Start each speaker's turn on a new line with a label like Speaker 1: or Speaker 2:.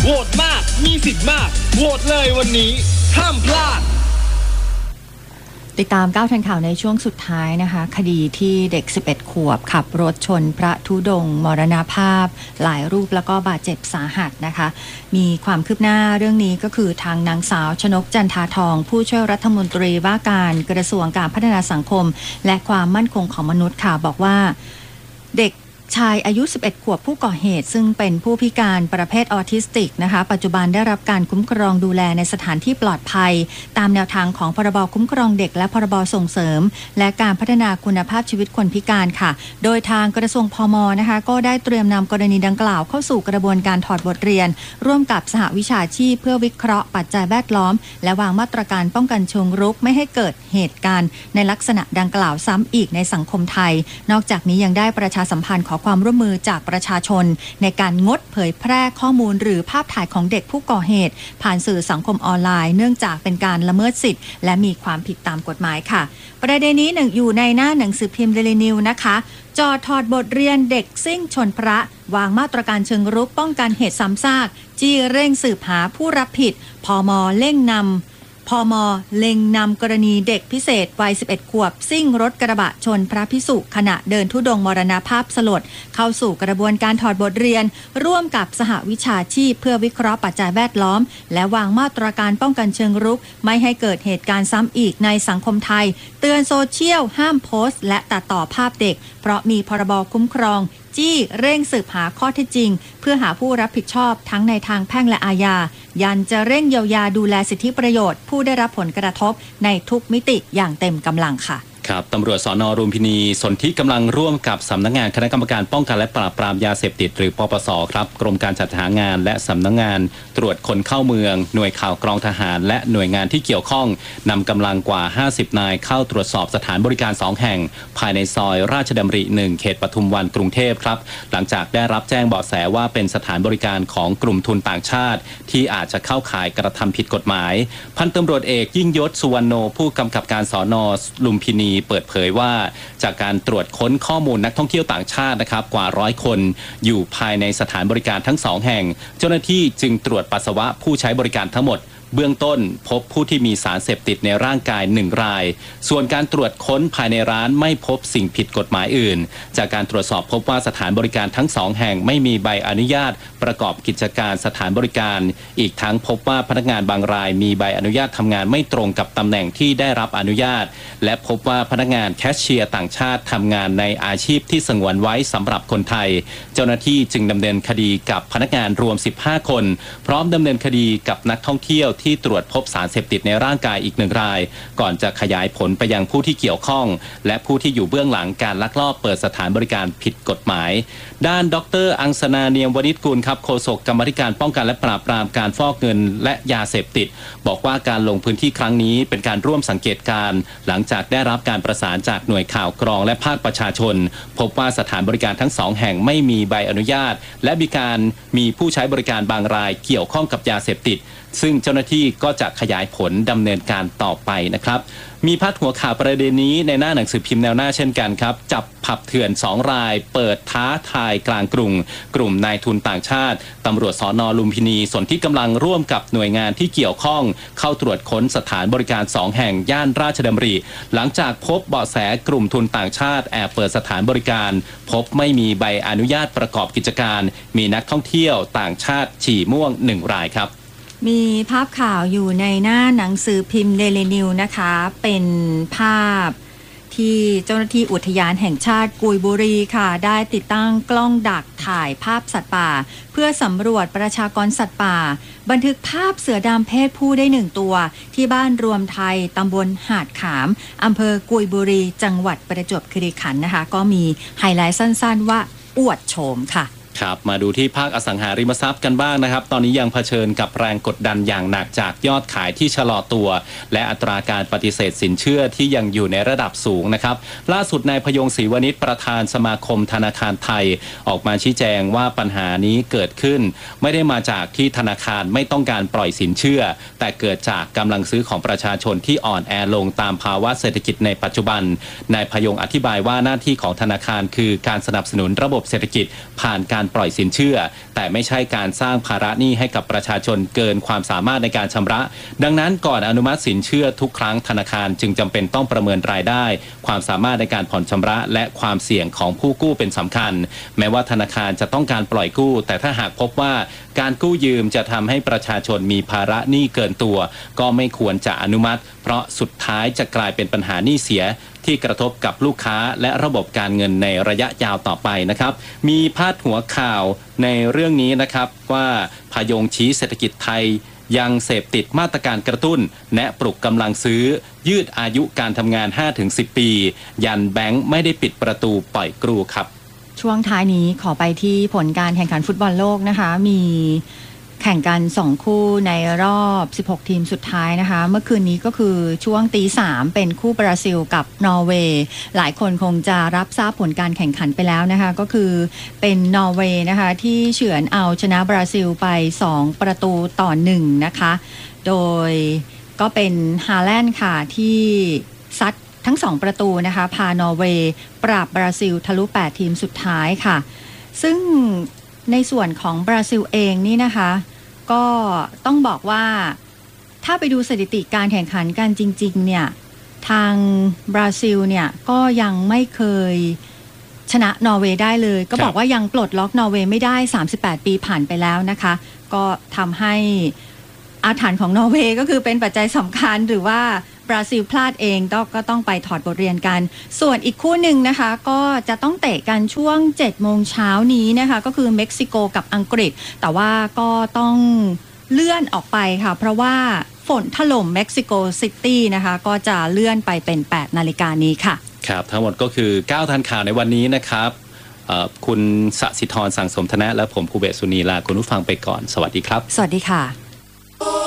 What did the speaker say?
Speaker 1: หวตมากมีสิทธิ์มากโหวตเลยวันนี้ห้ามพลาด
Speaker 2: ติดตาม9ทันข่าวในช่วงสุดท้ายนะคะคดีที่เด็ก11ขวบขับรถชนพระธุดงค์มรณภาพหลายรูปแล้วก็บาดเจ็บสาหัสนะคะมีความคืบหน้าเรื่องนี้ก็คือทางนางสาวชนกจันทาทองผู้ช่วยรัฐมนตรีว่าการกระทรวงการพัฒนาสังคมและความมั่นคงของมนุษย์ค่ะบอกว่าเด็กชายอายุ11ขวบผู้ก่อเหตุซึ่งเป็นผู้พิการประเภทออทิสติกนะคะปัจจุบันได้รับการคุ้มครองดูแลในสถานที่ปลอดภัยตามแนวทางของพรบคุ้มครองเด็กและพรบส่งเสริมและการพัฒนาคุณภาพชีวิตคนพิการค่ะโดยทางกระทรวงพม.นะคะก็ได้เตรียมนำกรณีดังกล่าวเข้าสู่กระบวนการถอดบทเรียนร่วมกับสหวิชาชีพเพื่อวิเคราะห์ปัจจัยแวดล้อมและวางมาตรการป้องกันเชิงรุกไม่ให้เกิดเหตุการณ์ในลักษณะดังกล่าวซ้ำอีกในสังคมไทยนอกจากนี้ยังได้ประชาสัมพันธ์ขอความร่วมมือจากประชาชนในการงดเผยแพร่ข้อมูลหรือภาพถ่ายของเด็กผู้ก่อเหตุผ่านสื่อสังคมออนไลน์เนื่องจากเป็นการละเมิดสิทธิ์และมีความผิดตามกฎหมายค่ะประเด็นนี้อยู่ในหน้าหนังสือพิมพ์ Daily News นะคะจอถอดบทเรียนเด็กซิ่งชนพระวางมาตรการเชิงรุกป้องกันเหตุซ้ำซากจี้เร่งสืบหาผู้รับผิดพม.เร่งนำกรณีเด็กพิเศษวัย11ขวบซิ่งรถกระบะชนพระภิกษุขณะเดินธุดงค์มรณภาพสลดเข้าสู่กระบวนการถอดบทเรียนร่วมกับสหวิชาชีพเพื่อวิเคราะห์ปัจจัยแวดล้อมและวางมาตรการป้องกันเชิงรุกไม่ให้เกิดเหตุการณ์ซ้ำอีกในสังคมไทยเตือนโซเชียลห้ามโพสต์และตัดต่อภาพเด็กเพราะมีพรบคุ้มครองจี้เร่งสืบหาข้อเท็จจริงเพื่อหาผู้รับผิดชอบทั้งในทางแพ่งและอาญายันจะเร่งเยียวยาดูแลสิทธิประโยชน์ผู้ได้รับผลกระทบในทุกมิติอย่างเต็มกำลังค่ะ
Speaker 3: ครับตำรวจสน.ลุมพินีสนธิกำลังร่วมกับสำนักงานคณะกรรมการป้องกันและปราบปรามยาเสพติดหรือปปส.ครับกรมการจัดหางานและสำนักงานตรวจคนเข้าเมืองหน่วยข่าวกรองทหารและหน่วยงานที่เกี่ยวข้องนำกำลังกว่า50นายเข้าตรวจสอบสถานบริการ2แห่งภายในซอยราชดำริ1เขตปทุมวันกรุงเทพครับหลังจากได้รับแจ้งเบาะแสว่าเป็นสถานบริการของกลุ่มทุนต่างชาติที่อาจจะเข้าข่ายกระทำผิดกฎหมายพันตำรวจเอกยิ่งยศสุวรรณโนผู้กำกับการสน.ลุมพินีเปิดเผยว่าจากการตรวจค้นข้อมูลนักท่องเที่ยวต่างชาตินะครับกว่า100คนอยู่ภายในสถานบริการทั้ง2แห่งเจ้าหน้าที่จึงตรวจปัสสาวะผู้ใช้บริการทั้งหมดเบื้องต้นพบผู้ที่มีสารเสพติดในร่างกาย1รายส่วนการตรวจค้นภายในร้านไม่พบสิ่งผิดกฎหมายอื่นจากการตรวจสอบพบว่าสถานบริการทั้ง2แห่งไม่มีใบอนุญาตประกอบกิจการสถานบริการอีกทั้งพบว่าพนักงานบางรายมีใบอนุญาตทำงานไม่ตรงกับตำแหน่งที่ได้รับอนุญาตและพบว่าพนักงานแคชเชียร์ต่างชาติทำงานในอาชีพที่สงวนไว้สำหรับคนไทยเจ้าหน้าที่จึงดำเนินคดีกับพนักงานรวม15คนพร้อมดำเนินคดีกับนักท่องเที่ยวที่ตรวจพบสารเสพติดในร่างกายอีก1รายก่อนจะขยายผลไปยังผู้ที่เกี่ยวข้องและผู้ที่อยู่เบื้องหลังการลักลอบเปิดสถานบริการผิดกฎหมายด้านดร.อังสนาเนียมวณิชกุลครับโฆษกกรรมาธิการป้องกันและปราบปรามการฟอกเงินและยาเสพติดบอกว่าการลงพื้นที่ครั้งนี้เป็นการร่วมสังเกตการณ์หลังจากได้รับการประสานจากหน่วยข่าวกรองและภาคประชาชนพบว่าสถานบริการทั้ง2แห่งไม่มีใบอนุญาตและมีผู้ใช้บริการบางรายเกี่ยวข้องกับยาเสพติดซึ่งเจ้าหน้าที่ก็จะขยายผลดำเนินการต่อไปนะครับมีพาดหัวข่าวประเด็นนี้ในหน้าหนังสือพิมพ์แนวหน้าเช่นกันครับจับผับเถื่อน2รายเปิดท้าทายกลางกรุงกลุ่มนายทุนต่างชาติตำรวจสน.ลุมพินีสนธิกำลังร่วมกับหน่วยงานที่เกี่ยวข้องเข้าตรวจค้นสถานบริการ2แห่งย่านราชดำริหลังจากพบเบาะแสกลุ่มทุนต่างชาติแอบเปิดสถานบริการพบไม่มีใบอนุญาตประกอบกิจการมีนักท่องเที่ยวต่างชาติฉี่ม่วง1รายครับ
Speaker 2: มีภาพข่าวอยู่ในหน้าหนังสือพิมพ์ Daily News นะคะเป็นภาพที่เจ้าหน้าที่อุทยานแห่งชาติกุยบุรีค่ะได้ติดตั้งกล้องดักถ่ายภาพสัตว์ป่าเพื่อสำรวจประชากรสัตว์ป่าบันทึกภาพเสือดำเพศผู้ได้1ตัวที่บ้านรวมไทยตำบลหาดขามอำเภอกุยบุรีจังหวัดประจวบคีรีขันธ์นะคะก็มีไฮไลท์สั้นๆว่าอวดโฉมค่ะ
Speaker 3: ครับมาดูที่ภาคอสังหาริมทรัพย์กันบ้างนะครับตอนนี้ยังเผชิญกับแรงกดดันอย่างหนักจากยอดขายที่ชะลอตัวและอัตราการปฏิเสธสินเชื่อที่ยังอยู่ในระดับสูงนะครับล่าสุดนายพยงศรีวณิชประธานสมาคมธนาคารไทยออกมาชี้แจงว่าปัญหานี้เกิดขึ้นไม่ได้มาจากที่ธนาคารไม่ต้องการปล่อยสินเชื่อแต่เกิดจากกำลังซื้อของประชาชนที่อ่อนแอลงตามภาวะเศรษฐกิจในปัจจุบันนายพยงอธิบายว่าหน้าที่ของธนาคารคือการสนับสนุนระบบเศรษฐกิจผ่านการการปล่อยสินเชื่อแต่ไม่ใช่การสร้างภาระหนี้ให้กับประชาชนเกินความสามารถในการชำระดังนั้นก่อนอนุมัติสินเชื่อทุกครั้งธนาคารจึงจำเป็นต้องประเมินรายได้ความสามารถในการผ่อนชำระและความเสี่ยงของผู้กู้เป็นสำคัญแม้ว่าธนาคารจะต้องการปล่อยกู้แต่ถ้าหากพบว่าการกู้ยืมจะทำให้ประชาชนมีภาระหนี้เกินตัวก็ไม่ควรจะอนุมัติเพราะสุดท้ายจะกลายเป็นปัญหาหนี้เสียที่กระทบกับลูกค้าและระบบการเงินในระยะยาวต่อไปนะครับมีพาดหัวข่าวในเรื่องนี้นะครับว่าพยงชี้เศรษฐกิจไทยยังเสพติดมาตรการกระตุ้นแนะปลุกกำลังซื้อยืดอายุการทำงาน 5-10 ปียันแบงค์ไม่ได้ปิดประตูปล่อยกู้ครับ
Speaker 2: ช่วงท้ายนี้ขอไปที่ผลการแข่งขันฟุตบอลโลกนะคะมีแข่งกัน2คู่ในรอบ16ทีมสุดท้ายนะคะเมื่อคืนนี้ก็คือช่วงตีสามเป็นคู่บราซิลกับนอร์เวย์หลายคนคงจะรับทราบผลการแข่งขันไปแล้วนะคะก็คือเป็นนอร์เวย์นะคะที่เฉือนเอาชนะบราซิลไป2-1นะคะโดยก็เป็นฮาแลนด์ค่ะที่ซัดทั้ง2ประตูนะคะพานอร์เวย์ปราบบราซิลทะลุ8ทีมสุดท้ายค่ะซึ่งในส่วนของบราซิลเองนี่นะคะก็ต้องบอกว่าถ้าไปดูสถิติการแข่งขันกันจริงๆเนี่ยทางบราซิลเนี่ยก็ยังไม่เคยชนะนอร์เวย์ได้เลยก็บอกว่ายังปลดล็อกนอร์เวย์ไม่ได้38ปีผ่านไปแล้วนะคะก็ทำให้อาถรรพ์ของนอร์เวย์ก็คือเป็นปัจจัยสำคัญหรือว่าบราซิลพลาดเองก็ต้องไปถอดบทเรียนกันส่วนอีกคู่หนึ่งนะคะก็จะต้องเตะกันช่วง 7 โมงเช้านี้นะคะก็คือเม็กซิโกกับอังกฤษแต่ว่าก็ต้องเลื่อนออกไปค่ะเพราะว่าฝนถล่มเม็กซิโกซิตี้นะคะก็จะเลื่อนไปเป็น 8 นาฬิกานี้ค่ะ
Speaker 3: ครับทั้งหมดก็คือ9ทันข่าวในวันนี้นะครับคุณสศิธร สังสมธนะและผมภูเบศสุนีลาคุณผู้ฟังไปก่อนสวัสดีครับ
Speaker 2: สวัสดีค่ะ